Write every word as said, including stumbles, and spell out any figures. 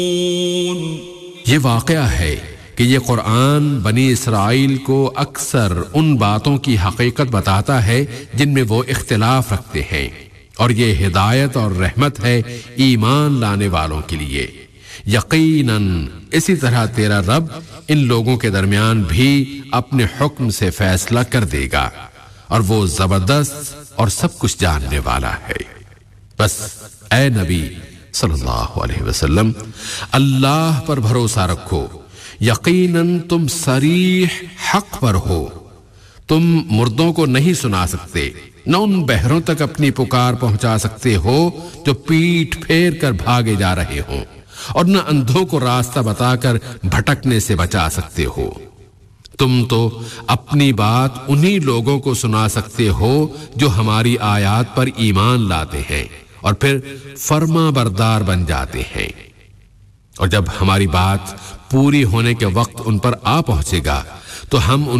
یہ واقعہ ہے کہ یہ قرآن بنی اسرائیل کو اکثر ان باتوں کی حقیقت بتاتا ہے جن میں وہ اختلاف رکھتے ہیں، اور یہ ہدایت اور رحمت ہے ایمان لانے والوں کے لیے۔ یقیناً اسی طرح تیرا رب ان لوگوں کے درمیان بھی اپنے حکم سے فیصلہ کر دے گا، اور وہ زبردست اور سب کچھ جاننے والا ہے۔ بس اے نبی صلی اللہ علیہ وسلم، اللہ پر بھروسہ رکھو، یقیناً تم صریح حق پر ہو۔ تم مردوں کو نہیں سنا سکتے، نہ ان بہروں تک اپنی پکار پہنچا سکتے ہو جو پیٹھ پھیر کر بھاگے جا رہے ہوں، اور نہ اندھوں کو راستہ بتا کر بھٹکنے سے بچا سکتے ہو۔ تم تو اپنی بات انہی لوگوں کو سنا سکتے ہو جو ہماری آیات پر ایمان لاتے ہیں اور پھر فرما بردار بن جاتے ہیں، اور جب ہماری بات پوری ہونے کے وقت ان پر آ پہنچے گا تو ہم ان